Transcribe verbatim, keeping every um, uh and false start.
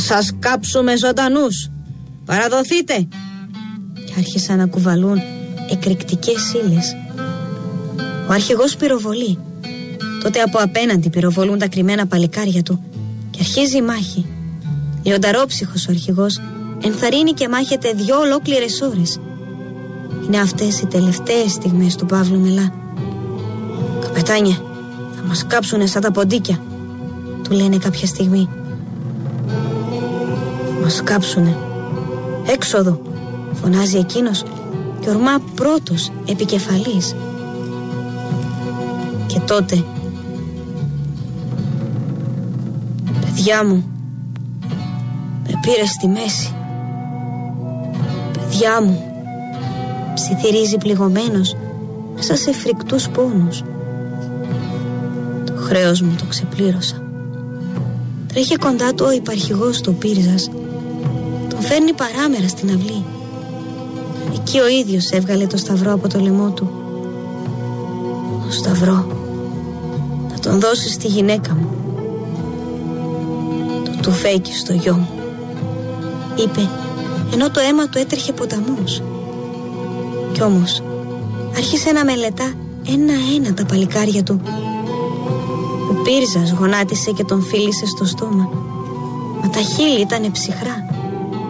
σας κάψουμε ζωντανούς, παραδοθείτε. Και άρχισαν να κουβαλούν εκρηκτικές ύλες. Ο αρχηγός πυροβολεί. Τότε από απέναντι πυροβολούν τα κρυμμένα παλικάρια του και αρχίζει η μάχη. Λιονταρόψυχος ο αρχηγός ενθαρρύνει και μάχεται δυο ολόκληρες ώρες. Είναι αυτές οι τελευταίες στιγμές του Παύλου Μελά. «Καπετάνιε, θα μας κάψουνε σαν τα ποντίκια», του λένε κάποια στιγμή. «Μας κάψουνε. Έξοδο», φωνάζει εκείνος και ορμά πρώτος επικεφαλής. Και τότε, «Παιδιά μου, με πήρε στη μέση. Παιδιά μου», ψιθυρίζει πληγωμένος μέσα σε φρικτούς πόνους. «Το χρέος μου το ξεπλήρωσα». Τρέχει κοντά του ο υπαρχηγός του Πύρζας. Τον φέρνει παράμερα στην αυλή. Εκεί ο ίδιος έβγαλε το σταυρό από το λαιμό του. «Το σταυρό θα τον δώσει στη γυναίκα μου. Το τουφέκι στο γιο μου», είπε, ενώ το αίμα του έτρεχε ποταμός. Κι όμως άρχισε να μελετά ένα-ένα τα παλικάρια του. Ο Πύρζας γονάτισε και τον φίλησε στο στόμα, μα τα χείλη ήτανε ψυχρά.